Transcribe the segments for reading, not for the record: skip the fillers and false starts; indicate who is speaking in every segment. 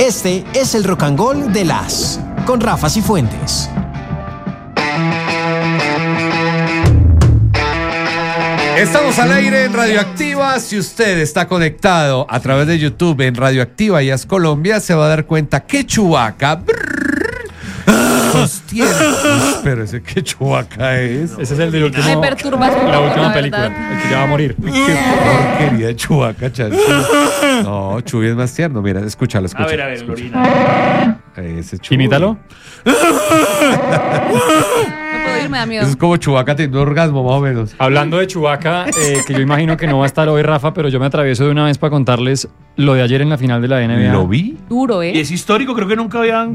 Speaker 1: Este es el Rock and Roll de las con Rafa Cifuentes.
Speaker 2: Estamos al aire en Radioactiva. Si usted está conectado a través de YouTube en Radioactiva y es Colombia, se va a dar cuenta que Chewbacca sostiene. Pero ese que Chewbacca es.
Speaker 3: Ese es el del último.
Speaker 4: Me perturba
Speaker 3: la última
Speaker 4: la
Speaker 3: película.
Speaker 4: verdad.
Speaker 3: El que ya va a morir.
Speaker 2: Qué porquería de Chewbacca, Chancho. No, Chuy es más tierno. Mira, escúchalo.
Speaker 5: A ver, Lorina.
Speaker 2: Ese Chuy.
Speaker 3: Imítalo.
Speaker 4: No puedo ir, me da miedo.
Speaker 2: Eso es como Chewbacca teniendo un orgasmo, más o menos.
Speaker 3: Hablando de Chewbacca, que yo imagino que no va a estar hoy, Rafa, pero yo me atravieso de una vez para contarles lo de ayer en la final de la NBA.
Speaker 2: ¿Lo vi?
Speaker 4: Duro,
Speaker 5: Y es histórico, creo que nunca habían.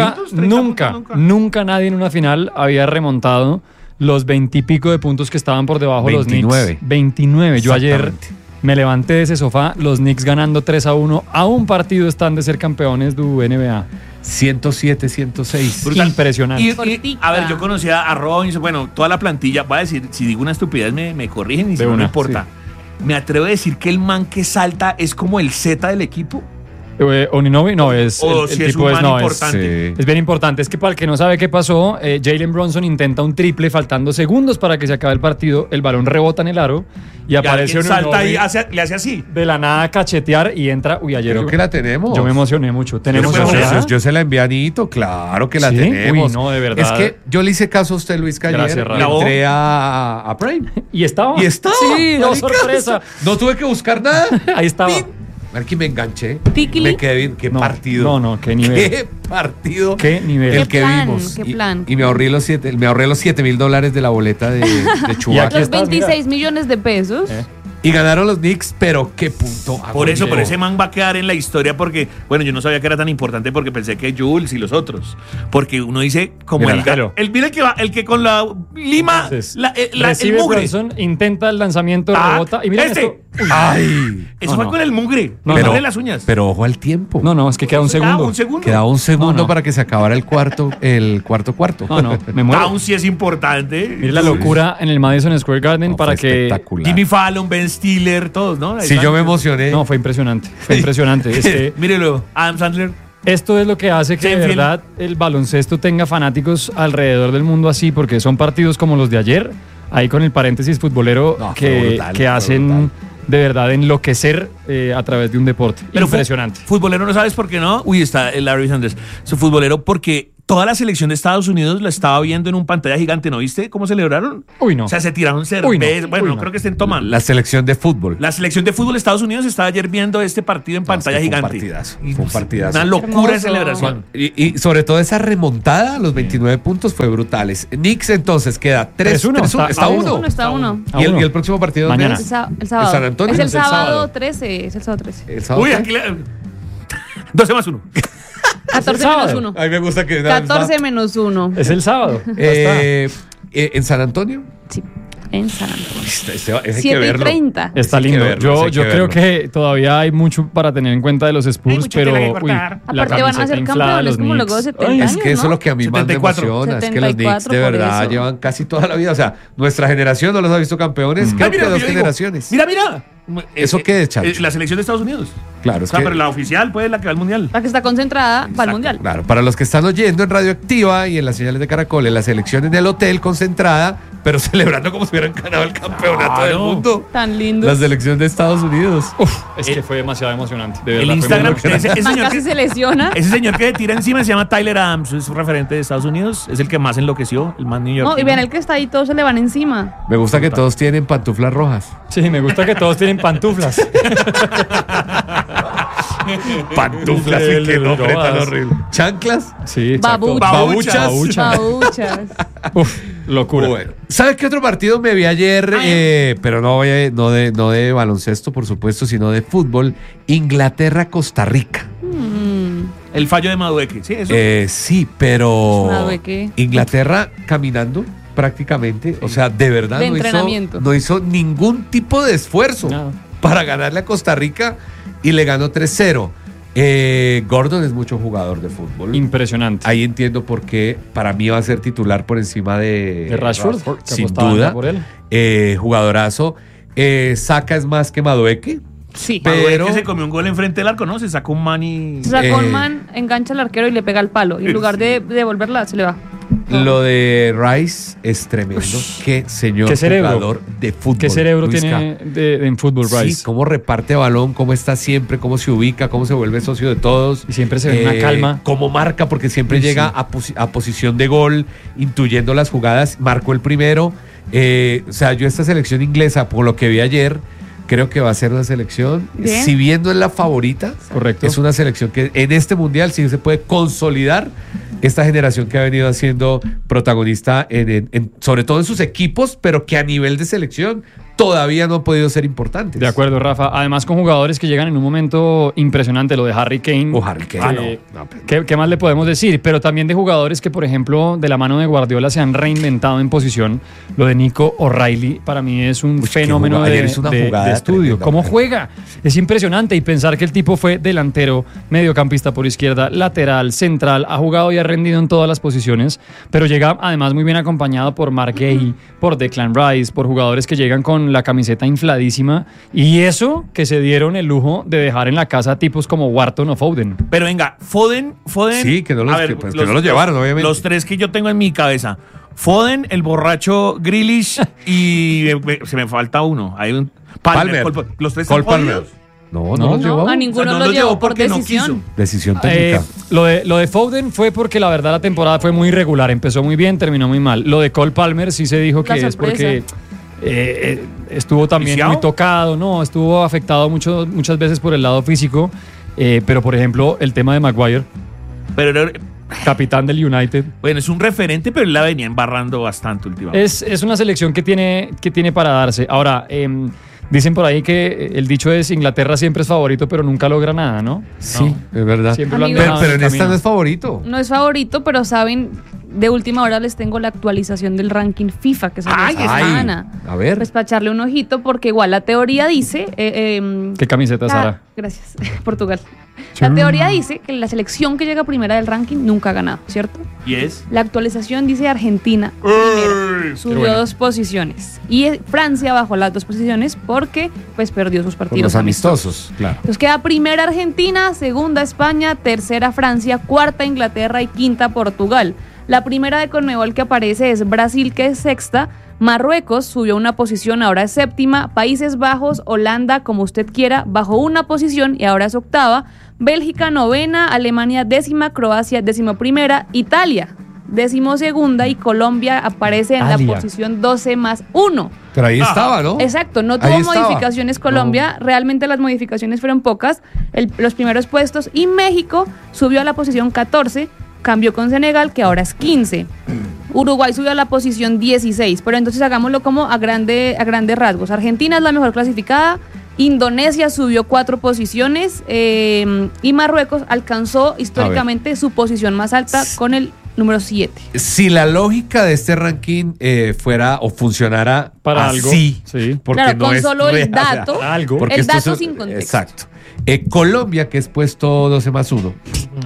Speaker 3: Nunca nadie en una final había remontado los 20 y pico de puntos que estaban por debajo
Speaker 2: 29.
Speaker 3: los Knicks. 29. Yo ayer
Speaker 2: Exactamente.
Speaker 3: me levanté de ese sofá, los Knicks ganando 3-1. A un partido están de ser campeones de NBA.
Speaker 2: 107, 106.
Speaker 5: Brutal.
Speaker 3: Impresionante.
Speaker 5: Y, a ver, yo conocía a Robinson, bueno, toda la plantilla. Voy a decir, si digo una estupidez me corrigen y si
Speaker 3: De
Speaker 5: no
Speaker 3: una,
Speaker 5: importa. Me atrevo a decir que el man que salta es como el Z del equipo.
Speaker 3: Oninobi no es.
Speaker 5: O
Speaker 3: el
Speaker 5: si es
Speaker 3: tipo
Speaker 5: un man
Speaker 3: no,
Speaker 5: importante.
Speaker 3: es bien importante. Es que para el que no sabe qué pasó, Jalen Brunson intenta un triple faltando segundos para que se acabe el partido. El balón rebota en el aro y aparece
Speaker 5: alguien salta
Speaker 3: Oninobi
Speaker 5: y le hace así.
Speaker 3: de la nada a cachetear y entra. Uy, ayer
Speaker 2: Creo que la tenemos.
Speaker 3: yo me emocioné mucho. Tenemos
Speaker 5: Pero
Speaker 3: esa-
Speaker 2: Yo se la envié a Anito, claro que la
Speaker 3: ¿Sí?
Speaker 2: tenemos.
Speaker 3: Uy, no, de verdad.
Speaker 2: Es que yo le hice caso a usted, Luis Cayer.
Speaker 3: Gracias, Rafa.
Speaker 2: Entré a Prime.
Speaker 3: Y estaba.
Speaker 2: Y estaba.
Speaker 3: Sí, no,
Speaker 2: marica.
Speaker 3: sorpresa.
Speaker 2: No tuve que buscar nada.
Speaker 3: Ahí estaba.
Speaker 2: Aquí me enganché.
Speaker 4: Tiquili.
Speaker 2: Me quedé bien. Qué
Speaker 3: No,
Speaker 2: partido.
Speaker 3: no, qué nivel.
Speaker 2: Qué partido.
Speaker 3: Qué nivel.
Speaker 2: El
Speaker 4: Qué
Speaker 2: que
Speaker 4: plan,
Speaker 2: vimos.
Speaker 4: qué plan.
Speaker 2: Y me ahorré los $7,000 de la boleta de Chewbacca.
Speaker 3: aquí
Speaker 4: Los
Speaker 3: estás,
Speaker 4: 26 millones de pesos.
Speaker 2: Y ganaron los Knicks, pero qué punto.
Speaker 5: Por eso,
Speaker 2: agonía.
Speaker 5: pero ese man va a quedar en la historia porque, bueno, yo no sabía que era tan importante porque pensé que Jules y los otros. Porque uno dice, como
Speaker 3: Mira,
Speaker 5: el que con la lima,
Speaker 3: Entonces,
Speaker 5: el
Speaker 3: recibe
Speaker 5: mugre.
Speaker 3: Brunson, intenta el lanzamiento,
Speaker 5: Ah,
Speaker 3: rebota. Y mira
Speaker 5: este.
Speaker 3: esto. Uy.
Speaker 2: Ay.
Speaker 5: Eso
Speaker 3: No,
Speaker 5: fue
Speaker 3: no.
Speaker 5: con el mugre.
Speaker 3: No,
Speaker 5: el
Speaker 3: no.
Speaker 5: mugre de las uñas.
Speaker 2: Pero ojo al tiempo.
Speaker 3: No, es que queda un segundo.
Speaker 5: Un segundo.
Speaker 2: Quedaba un segundo
Speaker 3: No.
Speaker 2: para que se acabara el cuarto.
Speaker 3: No, me muero.
Speaker 5: Aún sí es importante.
Speaker 3: Mira la locura en el Madison Square Garden
Speaker 2: No,
Speaker 3: para
Speaker 2: fue
Speaker 3: que.
Speaker 2: espectacular.
Speaker 5: Jimmy Fallon, Ben Stiller, todos, ¿no? Ahí
Speaker 2: Sí,
Speaker 5: están.
Speaker 2: yo me emocioné.
Speaker 3: No, fue impresionante. Fue impresionante. Es que
Speaker 5: Mírelo, Adam Sandler.
Speaker 3: esto es lo que hace que de
Speaker 5: Seinfeld.
Speaker 3: verdad el baloncesto tenga fanáticos alrededor del mundo así, porque son partidos como los de ayer, ahí con el paréntesis futbolero,
Speaker 2: No, fue
Speaker 3: que,
Speaker 2: brutal,
Speaker 3: que
Speaker 2: fue
Speaker 3: hacen
Speaker 2: brutal.
Speaker 3: de verdad enloquecer a través de un deporte.
Speaker 5: Pero
Speaker 3: Impresionante.
Speaker 5: Futbolero, ¿no sabes por qué no? Uy, está el Larry Sanders. Su futbolero porque toda la selección de Estados Unidos la estaba viendo en un pantalla gigante, ¿no viste cómo celebraron?
Speaker 3: Uy, no.
Speaker 5: O sea, se tiraron
Speaker 3: Uy,
Speaker 5: cerveza.
Speaker 3: no.
Speaker 5: Bueno,
Speaker 3: Uy,
Speaker 5: no
Speaker 3: no.
Speaker 5: creo que estén tomando.
Speaker 2: La selección de fútbol.
Speaker 5: La selección de fútbol de Estados Unidos estaba ayer viendo este partido en pantalla
Speaker 2: es que fue un
Speaker 5: gigante.
Speaker 2: partidazo,
Speaker 5: Y
Speaker 2: fue un partidazo.
Speaker 5: Una locura de
Speaker 4: Hermoso.
Speaker 5: celebración.
Speaker 2: Y sobre todo esa remontada a los 29 puntos fue brutales. Knicks entonces queda 3-1.
Speaker 3: 3-1,
Speaker 2: Está
Speaker 3: a
Speaker 2: 1.
Speaker 4: Uno está uno.
Speaker 2: ¿Y el próximo partido dónde
Speaker 3: Mañana.
Speaker 2: es?
Speaker 4: El sábado.
Speaker 2: San Antonio?
Speaker 4: Es el
Speaker 2: Es el
Speaker 4: sábado
Speaker 3: sábado.
Speaker 4: 13. Es el sábado 13.
Speaker 2: El sábado.
Speaker 5: Uy,
Speaker 2: ¿qué?
Speaker 5: aquí 12 más 1.
Speaker 4: 14
Speaker 3: sábado.
Speaker 4: menos 1.
Speaker 2: A mí me gusta que...
Speaker 4: 14 menos 1.
Speaker 3: Es el sábado.
Speaker 2: ¿En San Antonio?
Speaker 4: Sí, en San Antonio.
Speaker 2: Ese hay que
Speaker 4: 7 y
Speaker 2: verlo.
Speaker 4: 30.
Speaker 3: Está
Speaker 2: Hay que
Speaker 3: lindo.
Speaker 2: verlo, hay que
Speaker 3: Yo creo
Speaker 2: verlo.
Speaker 3: que todavía hay mucho para tener en cuenta de los Spurs,
Speaker 5: mucha
Speaker 3: pero
Speaker 5: tela que
Speaker 3: uy,
Speaker 5: cortar.
Speaker 3: la
Speaker 4: Aparte van a
Speaker 3: camiseta
Speaker 4: ser
Speaker 3: inflada,
Speaker 4: campeones
Speaker 3: los
Speaker 4: como
Speaker 3: Knicks.
Speaker 4: luego de 70
Speaker 3: Ay,
Speaker 4: años.
Speaker 2: Es que eso es lo que a mí más me
Speaker 5: 74.
Speaker 2: emociona. Es que los Knicks de
Speaker 4: 74 por
Speaker 2: verdad
Speaker 4: eso.
Speaker 2: llevan casi toda la vida. O sea, nuestra generación no los ha visto campeones. Creo que
Speaker 5: Mira,
Speaker 2: dos
Speaker 5: yo digo,
Speaker 2: generaciones.
Speaker 5: Mira.
Speaker 2: ¿Eso qué es, Chacho?
Speaker 5: La selección de Estados Unidos.
Speaker 2: Claro,
Speaker 5: O
Speaker 2: es
Speaker 5: sea,
Speaker 2: que...
Speaker 5: pero la oficial, pues, la que va al mundial.
Speaker 4: La que está concentrada va al mundial.
Speaker 2: Claro, para los que están oyendo en Radioactiva y en las señales de Caracol, en la selección en el hotel concentrada, pero celebrando como si hubieran ganado el campeonato del mundo.
Speaker 4: Tan lindo.
Speaker 2: La selección de Estados Unidos.
Speaker 3: Es que fue demasiado emocionante. De verdad,
Speaker 5: El
Speaker 3: fue
Speaker 5: Instagram,
Speaker 3: muy loco.
Speaker 5: ese
Speaker 4: Man
Speaker 5: señor
Speaker 4: casi
Speaker 5: que,
Speaker 4: se lesiona.
Speaker 5: ese señor que tira encima se llama Tyler Adams, es un referente de Estados Unidos, es el que más enloqueció, el más New York.
Speaker 4: No, y vean el que está ahí, todos se le van encima.
Speaker 2: Me gusta que todos tienen pantuflas rojas.
Speaker 3: Sí, me gusta que todos tienen pantuflas.
Speaker 2: Pantuflas y
Speaker 3: Increíble,
Speaker 2: qué nombre tan
Speaker 3: rojas.
Speaker 2: horrible. ¿Chanclas?
Speaker 3: Sí, exacto.
Speaker 4: Babuchas.
Speaker 2: Babuchas.
Speaker 4: Babuchas.
Speaker 3: Uf, locura.
Speaker 2: Bueno, ¿sabes qué otro partido me vi ayer? Pero no de baloncesto, por supuesto, sino de fútbol. Inglaterra-Costa Rica.
Speaker 5: El fallo de Madueque, sí, eso.
Speaker 2: Sí, pero
Speaker 4: Madueque.
Speaker 2: Inglaterra caminando prácticamente, o sea, de verdad
Speaker 4: De entrenamiento.
Speaker 2: no hizo ningún tipo de esfuerzo
Speaker 3: Nada.
Speaker 2: para ganarle a Costa Rica y le ganó 3-0. Gordon es mucho jugador de fútbol.
Speaker 3: Impresionante.
Speaker 2: Ahí entiendo por qué para mí va a ser titular por encima
Speaker 3: De Rashford, que
Speaker 2: sin
Speaker 3: apostaban
Speaker 2: duda.
Speaker 3: por él.
Speaker 2: Jugadorazo. Saka es más que Madueque.
Speaker 4: Sí.
Speaker 2: Pero-
Speaker 5: que se comió un gol enfrente del arco, ¿no? Se sacó un man y...
Speaker 4: Se sacó un
Speaker 2: Eh,
Speaker 4: man, engancha al arquero y le pega al palo. Y en lugar de devolverla, se le va.
Speaker 2: Lo de Rice es tremendo. Qué señor
Speaker 3: Qué cerebro.
Speaker 2: jugador de fútbol.
Speaker 3: ¿Qué cerebro
Speaker 2: Luisca.
Speaker 3: tiene en fútbol, Rice?
Speaker 2: Sí, cómo reparte balón, cómo está siempre, cómo se ubica, cómo se vuelve socio de todos.
Speaker 3: Y siempre se ve una calma.
Speaker 2: Cómo marca, porque siempre
Speaker 3: Sí.
Speaker 2: llega a posición de gol, intuyendo las jugadas. Marcó el primero. O sea, yo esta selección inglesa, por lo que vi ayer, creo que va a ser una selección,
Speaker 4: Bien.
Speaker 2: si bien no es la favorita,
Speaker 3: Correcto.
Speaker 2: es una selección que en este mundial sí se puede consolidar esta generación que ha venido siendo protagonista sobre todo en sus equipos, pero que a nivel de selección todavía no han podido ser importantes.
Speaker 3: De acuerdo, Rafa. Además, con jugadores que llegan en un momento impresionante, lo de Harry Kane.
Speaker 2: O Harry Kane.
Speaker 3: ¿Qué más le podemos decir? Pero también de jugadores que, por ejemplo, de la mano de Guardiola se han reinventado en posición. Lo de Nico O'Reilly para mí es un
Speaker 2: Uy, qué
Speaker 3: fenómeno
Speaker 2: jugada.
Speaker 3: de,
Speaker 2: Ayer hizo una
Speaker 3: de-
Speaker 2: jugada
Speaker 3: de estudio.
Speaker 2: tremenda,
Speaker 3: ¿Cómo
Speaker 2: pero-
Speaker 3: juega? Es impresionante. Y pensar que el tipo fue delantero, mediocampista por izquierda, lateral, central, ha jugado y ha rendido en todas las posiciones, pero llega además muy bien acompañado por Mark Gay, por Declan Rice, por jugadores que llegan con la camiseta infladísima. Y eso que se dieron el lujo de dejar en la casa tipos como Wharton o Foden.
Speaker 5: Pero venga, Foden.
Speaker 2: Sí, que no los- que no los llevaron, obviamente.
Speaker 5: Los tres que yo tengo en mi cabeza. Foden, el borracho Grealish y se me falta uno. Hay un Palmer. Los tres
Speaker 2: Cole
Speaker 5: están
Speaker 2: Palmer.
Speaker 5: jodidos.
Speaker 2: No,
Speaker 3: No,
Speaker 2: los llevó.
Speaker 4: a ninguno
Speaker 5: O sea, no
Speaker 4: lo
Speaker 5: los
Speaker 4: llevó
Speaker 5: llevó
Speaker 4: por
Speaker 5: porque no
Speaker 4: decisión.
Speaker 5: quiso.
Speaker 2: Decisión técnica.
Speaker 3: Lo de Foden fue porque la verdad la temporada fue muy irregular. Empezó muy bien, terminó muy mal. Lo de Cole Palmer sí se dijo
Speaker 4: La
Speaker 3: que es
Speaker 4: sorpresa.
Speaker 3: porque estuvo también
Speaker 5: ¿Viciado?
Speaker 3: muy tocado, no, estuvo afectado muchas veces por el lado físico. Pero por ejemplo, el tema de Maguire,
Speaker 5: Pero
Speaker 3: capitán del United.
Speaker 5: bueno, es un referente, pero él la venía embarrando bastante últimamente.
Speaker 3: Es una selección que tiene para darse. Ahora, dicen por ahí que el dicho es Inglaterra siempre es favorito, pero nunca logra nada, ¿no?
Speaker 2: Sí, es verdad.
Speaker 3: Siempre lo han
Speaker 4: Amigos.
Speaker 2: Pero,
Speaker 3: dejado
Speaker 2: pero
Speaker 3: en
Speaker 2: en
Speaker 3: el
Speaker 2: esta
Speaker 3: camino.
Speaker 2: no es favorito.
Speaker 4: No es favorito, pero saben, de última hora les tengo la actualización del ranking FIFA que salió esta semana.
Speaker 2: A ver.
Speaker 4: Pues para echarle un ojito, porque igual la teoría dice.
Speaker 3: ¿Qué camiseta, Sara?
Speaker 4: Gracias, Portugal. La teoría dice que la selección que llega primera del ranking nunca ha ganado, ¿cierto?
Speaker 5: Y es.
Speaker 4: La actualización dice Argentina primera, subió
Speaker 3: bueno.
Speaker 4: 2 posiciones. Y Francia bajó las 2 posiciones porque pues perdió sus
Speaker 2: Con
Speaker 4: partidos
Speaker 2: los amistosos, claro.
Speaker 4: Entonces queda primera Argentina, segunda España, tercera Francia, cuarta Inglaterra y quinta Portugal. La primera de Conmebol que aparece es Brasil, que es sexta. Marruecos subió una posición, ahora es séptima. Países Bajos, Holanda, como usted quiera, bajó una posición y ahora es octava. Bélgica, novena. Alemania, décima. Croacia, 11ª. Italia, 12ª. Y Colombia aparece en la
Speaker 3: Italia.
Speaker 4: posición 12+1.
Speaker 2: Pero ahí estaba, ¿no?
Speaker 4: Exacto, no
Speaker 2: Ahí
Speaker 4: tuvo
Speaker 2: estaba.
Speaker 4: modificaciones Colombia, realmente las modificaciones fueron pocas, los primeros puestos, y México subió a la posición 14, cambió con Senegal, que ahora es 15. Uruguay subió a la posición 16, pero entonces hagámoslo como a grandes rasgos. Argentina es la mejor clasificada, Indonesia subió 4 posiciones y Marruecos alcanzó históricamente su posición más alta con el número 7.
Speaker 2: Si la lógica de este ranking fuera o funcionara
Speaker 3: Para
Speaker 2: así,
Speaker 3: algo, sí.
Speaker 2: porque
Speaker 4: Claro,
Speaker 2: no
Speaker 4: con
Speaker 2: es
Speaker 4: solo el
Speaker 2: real, o sea,
Speaker 4: dato,
Speaker 3: algo.
Speaker 2: porque
Speaker 4: el
Speaker 2: esto
Speaker 4: dato
Speaker 2: es-
Speaker 4: sin contexto.
Speaker 2: Exacto. Colombia, que es puesto 12+1,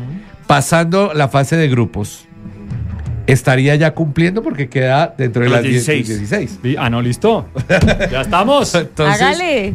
Speaker 2: pasando la fase de grupos, estaría ya cumpliendo porque queda dentro de
Speaker 5: Los
Speaker 2: las
Speaker 5: 16.
Speaker 2: 16.
Speaker 3: No, listo. Ya estamos.
Speaker 2: Entonces,
Speaker 4: Hágale.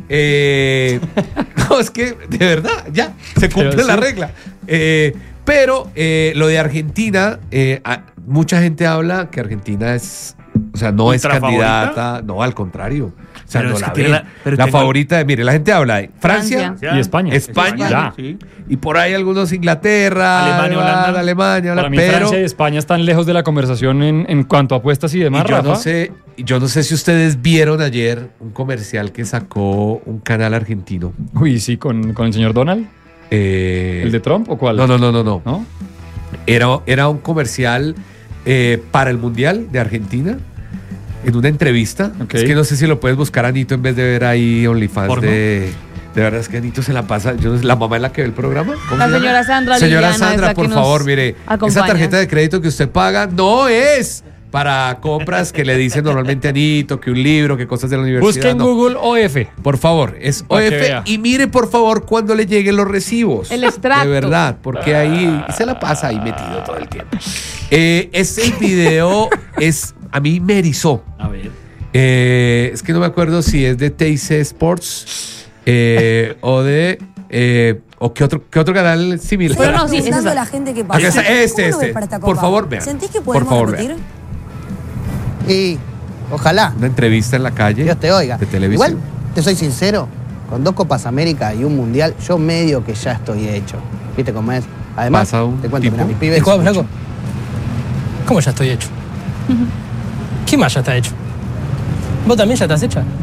Speaker 2: No, es que de verdad, ya, se cumple
Speaker 3: Pero
Speaker 2: la
Speaker 3: sí.
Speaker 2: regla. Pero lo de Argentina, mucha gente habla que Argentina es, o sea, no es
Speaker 5: ¿Ultra
Speaker 2: candidata, no, al contrario. O sea,
Speaker 5: Pero
Speaker 2: no
Speaker 5: es
Speaker 2: la
Speaker 5: que tiene
Speaker 2: ven.
Speaker 5: la- pero
Speaker 2: La
Speaker 5: tengo-
Speaker 2: favorita, mire, la gente habla de Francia,
Speaker 4: Francia.
Speaker 3: Y España.
Speaker 2: España.
Speaker 3: Ya.
Speaker 5: Sí.
Speaker 2: y por ahí algunos Inglaterra,
Speaker 5: Alemania, Holanda.
Speaker 2: Alemania,
Speaker 3: Para mí
Speaker 2: pero
Speaker 3: Francia y España están lejos de la conversación en cuanto a apuestas y demás,
Speaker 2: y yo
Speaker 3: Rafa.
Speaker 2: yo no sé si ustedes vieron ayer un comercial que sacó un canal argentino.
Speaker 3: Uy, sí, con el señor Donald. ¿El de Trump o cuál?
Speaker 2: No.
Speaker 3: ¿No?
Speaker 2: Era un comercial para el Mundial de Argentina, en una entrevista.
Speaker 3: Ok.
Speaker 2: Es que no sé si lo puedes buscar, Anito, en vez de ver ahí OnlyFans
Speaker 5: ¿Porno?
Speaker 2: de verdad es que Anito se la pasa. Yo no sé, la mamá es la que ve el programa. ¿Cómo
Speaker 4: La
Speaker 2: se llama?
Speaker 4: señora Sandra
Speaker 2: Señora
Speaker 4: Liliana es
Speaker 2: Sandra,
Speaker 4: la que
Speaker 2: por
Speaker 4: nos
Speaker 2: favor, mire.
Speaker 4: acompaña.
Speaker 2: Esa tarjeta de crédito que usted paga no es para compras que le dicen normalmente a Anito, que un libro, que cosas de la universidad.
Speaker 3: Busque en
Speaker 2: no.
Speaker 3: Google OF.
Speaker 2: Por favor, es
Speaker 3: Para que
Speaker 2: OF
Speaker 3: vea.
Speaker 2: y mire por favor cuando le lleguen los recibos.
Speaker 4: El extracto.
Speaker 2: De verdad, porque ahí se la pasa ahí metido todo el tiempo. Ese video a mí me erizó.
Speaker 5: A ver.
Speaker 2: Es que no me acuerdo si es de TIC Sports ¿O qué otro canal similar?
Speaker 4: Pero no, sí, es
Speaker 6: Preguntando
Speaker 4: esa.
Speaker 6: a la gente que
Speaker 2: Acá
Speaker 6: pasa.
Speaker 2: está,
Speaker 6: ¿Cómo lo ves
Speaker 2: este.
Speaker 6: para esta
Speaker 2: Por
Speaker 6: Copa?
Speaker 2: favor, vean.
Speaker 6: ¿Sentís que
Speaker 2: Por
Speaker 6: podemos
Speaker 2: favor,
Speaker 6: repetir?
Speaker 7: Y ojalá
Speaker 2: Una entrevista en la calle.
Speaker 7: Dios te oiga.
Speaker 2: De televisión.
Speaker 7: Igual, te soy sincero, con 2 Copas América y un Mundial, yo medio que ya estoy hecho. ¿Viste cómo es? Además,
Speaker 2: Pasa un
Speaker 7: te cuento,
Speaker 2: tipo-
Speaker 7: mirá, mis pibes...
Speaker 8: Disculpa, flaco. ¿Cómo ya estoy hecho? ¿Quién más ya está hecho? ¿Vos también ya estás hecha?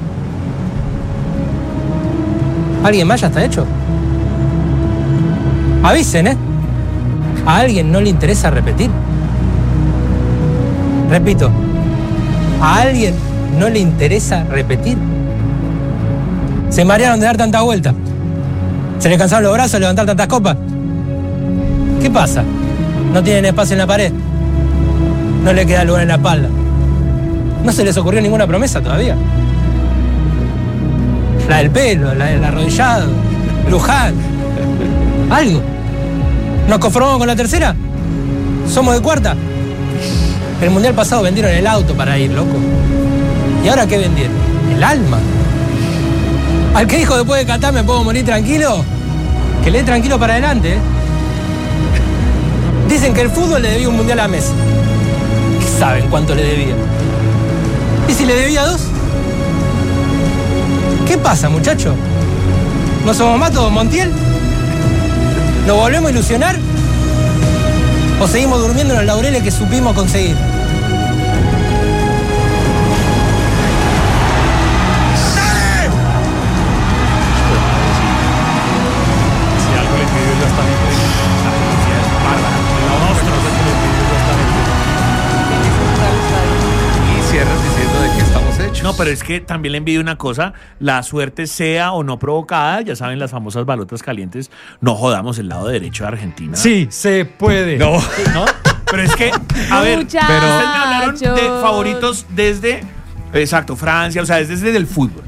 Speaker 8: ¿Alguien más ya está hecho? Avisen, ¿eh? ¿A alguien no le interesa repetir? Repito, ¿a alguien no le interesa repetir? Se marearon de dar tanta vuelta. Se les cansaron los brazos de levantar tantas copas. ¿Qué pasa? ¿No tienen espacio en la pared? ¿No le queda lugar en la espalda? ¿No se les ocurrió ninguna promesa todavía? La del pelo, la del arrodillado, Luján. ¿Algo? ¿Nos conformamos con la tercera? ¿Somos de cuarta? El mundial pasado vendieron el auto para ir, loco. ¿Y ahora qué vendieron? El alma. Al que dijo después de Qatar me puedo morir tranquilo, que le dé tranquilo para adelante, ¿eh? Dicen que el fútbol le debía un mundial a Messi. ¿Qué saben cuánto le debía? ¿Y si le debía 2? ¿Qué pasa, muchacho? ¿No somos más todos Montiel? ¿Nos volvemos a ilusionar? ¿O seguimos durmiendo en los laureles que supimos conseguir?
Speaker 2: Y cierras diciendo de que estamos hechos.
Speaker 5: No, pero es que también le envidio una cosa, la suerte sea o no provocada, ya saben las famosas balotas calientes, no jodamos el lado derecho de Argentina.
Speaker 3: Sí, se puede.
Speaker 2: No.
Speaker 3: ¿No?
Speaker 5: Pero es que, a ver,
Speaker 4: Muchachos.
Speaker 5: ustedes me hablaron de favoritos desde, exacto, Francia, o sea, desde el fútbol.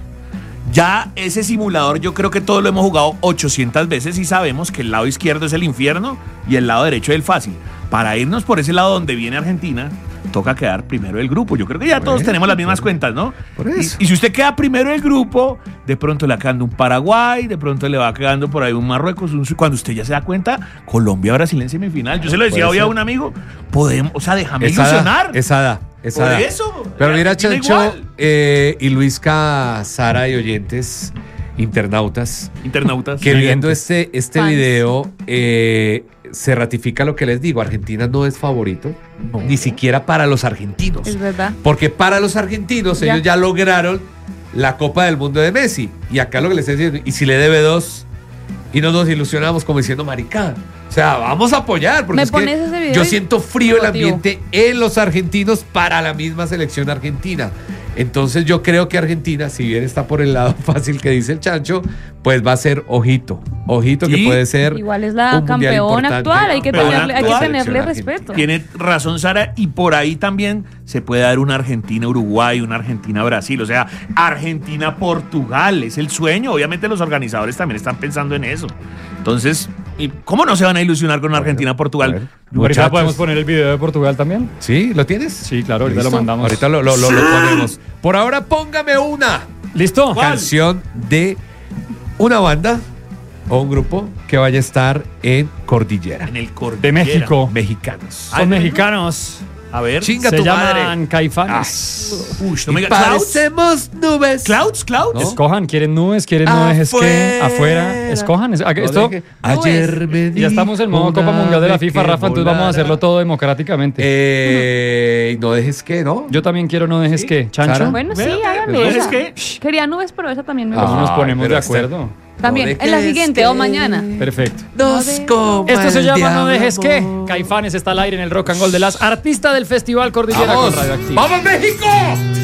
Speaker 5: Ya ese simulador yo creo que todos lo hemos jugado 800 veces y sabemos que el lado izquierdo es el infierno y el lado derecho es el fácil. Para irnos por ese lado donde viene Argentina, toca quedar primero del grupo. Yo creo que ya todos tenemos las mismas cuentas, ¿no?
Speaker 2: Por eso.
Speaker 5: Y si usted queda primero del grupo, de pronto le va quedando un Paraguay, de pronto le va quedando por ahí un Marruecos, cuando usted ya se da cuenta, Colombia, Brasil en semifinal. Yo se lo decía hoy a un amigo, podemos, o sea, déjame ilusionar.
Speaker 2: Esa da.
Speaker 5: Por eso.
Speaker 2: Pero mira,
Speaker 5: Argentina
Speaker 2: Chancho
Speaker 5: igual.
Speaker 2: y Luisca, Sara y oyentes, internautas,
Speaker 5: Internautas.
Speaker 2: que viendo este
Speaker 4: Fans.
Speaker 2: video se ratifica lo que les digo. Argentina no es favorito, ni siquiera para los argentinos.
Speaker 4: Es verdad.
Speaker 2: Porque para los argentinos
Speaker 4: Ya.
Speaker 2: ellos ya lograron la Copa del Mundo de Messi. Y acá lo que les estoy diciendo, y si le debe 2 y no nos ilusionamos como diciendo maricada. O sea, vamos a apoyar, porque
Speaker 4: ¿Me
Speaker 2: es que
Speaker 4: pones ese video
Speaker 2: yo
Speaker 4: y-
Speaker 2: siento frío el
Speaker 4: motivo?
Speaker 2: ambiente en los argentinos para la misma selección argentina. Entonces yo creo que Argentina, si bien está por el lado fácil que dice el Chancho, pues va a ser ojito que
Speaker 5: Sí.
Speaker 2: puede ser
Speaker 4: Igual es la
Speaker 2: un mundial
Speaker 4: campeona
Speaker 2: importante.
Speaker 4: actual, hay que
Speaker 5: Campeona
Speaker 4: tenerle, hay que
Speaker 5: actual.
Speaker 4: tenerle
Speaker 2: Selección
Speaker 4: respeto.
Speaker 5: Tiene razón Sara, y por ahí también se puede dar una Argentina-Uruguay, una Argentina-Brasil, o sea, Argentina-Portugal, es el sueño. Obviamente los organizadores también están pensando en eso. Entonces, ¿y cómo no se van a ilusionar con una Argentina-Portugal?
Speaker 3: Ahorita
Speaker 2: Muchachos.
Speaker 3: podemos poner el video de Portugal también.
Speaker 2: ¿Sí? ¿Lo tienes?
Speaker 3: Sí, claro, ahorita
Speaker 2: ¿Listo?
Speaker 3: lo mandamos.
Speaker 2: Ahorita lo ponemos. Por ahora póngame una
Speaker 3: ¿Listo?
Speaker 2: canción de una banda o un grupo que vaya a estar en Cordillera.
Speaker 5: En el
Speaker 3: De
Speaker 5: Cordillera.
Speaker 3: México.
Speaker 2: Mexicanos.
Speaker 3: Son mexicanos.
Speaker 5: A ver.
Speaker 2: Chinga
Speaker 3: Se
Speaker 2: tu
Speaker 3: llaman
Speaker 2: madre.
Speaker 3: Caifanes.
Speaker 5: Uy, no me digas. ¿Clouds?
Speaker 2: Parecemos nubes.
Speaker 5: ¿Clouds? ¿Clouds?
Speaker 3: Escojan, quieren nubes, quieren no dejes que afuera. Escojan. Esto,
Speaker 2: Ayer me
Speaker 3: ya estamos en modo Copa Mundial de la FIFA, Rafa, entonces vamos a hacerlo todo democráticamente.
Speaker 2: No dejes que, ¿no?
Speaker 3: Yo también quiero no dejes que.
Speaker 2: Sara.
Speaker 3: Chancho.
Speaker 4: Bueno, sí,
Speaker 5: Ve,
Speaker 4: háganle
Speaker 5: ¿no es
Speaker 4: esa.
Speaker 5: que?
Speaker 4: Quería nubes, pero esa también me
Speaker 2: Ah,
Speaker 4: gusta.
Speaker 3: Nos ponemos
Speaker 2: pero
Speaker 3: de
Speaker 2: este-
Speaker 3: acuerdo.
Speaker 4: También,
Speaker 2: no
Speaker 4: en la
Speaker 2: dejes
Speaker 4: siguiente
Speaker 2: que-
Speaker 4: o mañana.
Speaker 3: Perfecto.
Speaker 2: Nos coma
Speaker 3: Esto se
Speaker 2: el
Speaker 3: llama No
Speaker 2: diablo.
Speaker 3: dejes que. Caifanes está al aire en el Rock and Roll de las artistas del Festival Cordillera
Speaker 2: ¡Vamos!
Speaker 3: con Radioactiva.
Speaker 2: ¡Vamos, México!